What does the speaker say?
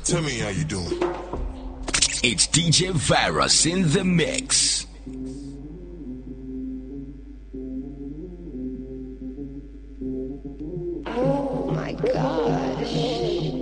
Tell me how you doing. It's DJ Virus in the mix. Oh my gosh.